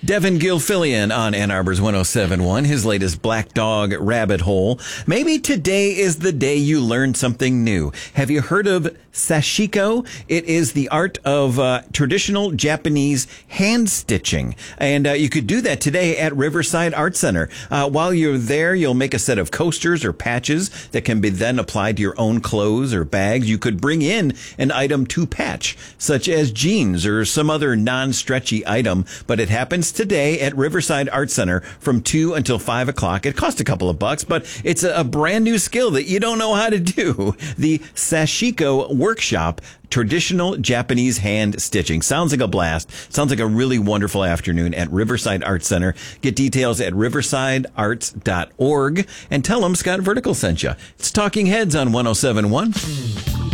Devin Gilfillian on Ann Arbor's 107.1, his latest Black Dog Rabbit Hole. Maybe today is the day you learn something new. Have you heard of sashiko? It is the art of traditional Japanese hand stitching. And you could do that today at Riverside Art Center. While you're there, you'll make a set of coasters or patches that can be then applied to your own clothes or bags. You could bring in an item to patch, such as jeans or some other non-stretchy item, but it happens today at Riverside Art Center from 2 until 5 o'clock. It costs a couple of bucks, but it's a brand new skill that you don't know how to do. The Sashiko Workshop, traditional Japanese hand stitching. Sounds like a blast. Sounds like a really wonderful afternoon at Riverside Art Center. Get details at riversidearts.org and tell them Scott Vertical sent you. It's Talking Heads on 107.1.